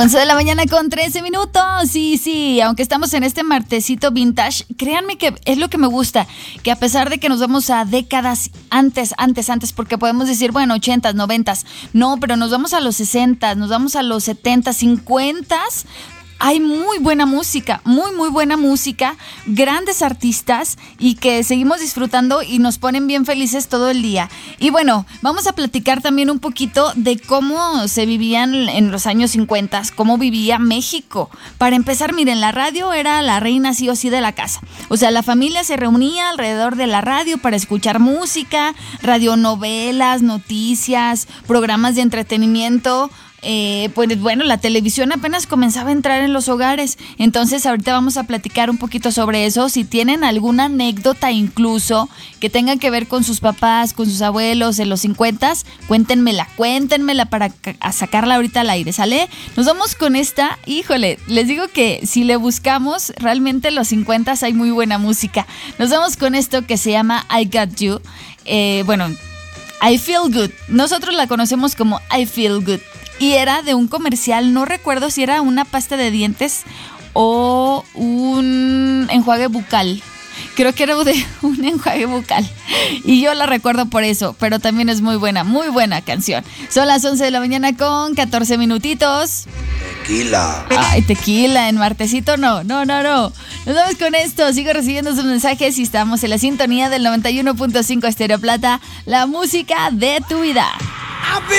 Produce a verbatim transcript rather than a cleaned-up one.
once de la mañana con trece minutos. Sí, sí, aunque estamos en este martesito vintage, créanme que es lo que me gusta, que a pesar de que nos vamos a décadas antes, antes, antes, porque podemos decir, bueno, ochentas, noventas, no, pero nos vamos a los sesentas, nos vamos a los setentas, cincuentas. Hay muy buena música, muy, muy buena música, grandes artistas y que seguimos disfrutando y nos ponen bien felices todo el día. Y bueno, vamos a platicar también un poquito de cómo se vivían en los años cincuenta, cómo vivía México. Para empezar, miren, la radio era la reina sí o sí de la casa. O sea, la familia se reunía alrededor de la radio para escuchar música, radionovelas, noticias, programas de entretenimiento. Eh, pues bueno, la televisión apenas comenzaba a entrar en los hogares, entonces ahorita vamos a platicar un poquito sobre eso. Si tienen alguna anécdota incluso que tenga que ver con sus papás, con sus abuelos en los cincuentas, cuéntenmela, cuéntenmela para a sacarla ahorita al aire, ¿sale? Nos vamos con esta, híjole, les digo que si le buscamos, realmente en los cincuentas hay muy buena música. Nos vamos con esto que se llama I Got You, eh, bueno, I Feel Good, nosotros la conocemos como I Feel Good. Y era de un comercial, no recuerdo si era una pasta de dientes o un enjuague bucal. Creo que era de un enjuague bucal. Y yo la recuerdo por eso, pero también es muy buena, muy buena canción. Son las once de la mañana con catorce minutitos. Tequila. Ay, tequila, en martesito no, no, no, no. Nos vamos con esto, sigo recibiendo sus mensajes y estamos en la sintonía del noventa y uno punto cinco Estéreo Plata, la música de tu vida.